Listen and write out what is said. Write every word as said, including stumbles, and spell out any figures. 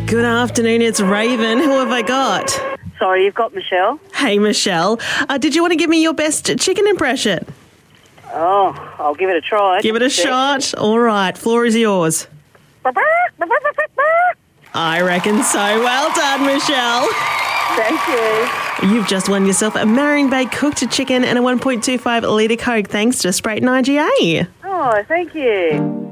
Good afternoon, it's Raven. Who have I got? Sorry, you've got Michelle. Hey, Michelle. Uh, did you want to give me your best chicken impression? Oh, I'll give it a try. Give it a shot. All right, floor is yours. I reckon so. Well done, Michelle. Thank you. You've just won yourself a Marion Bay cooked chicken and a one point two five litre Coke thanks to Sprayton I G A. Oh, thank you.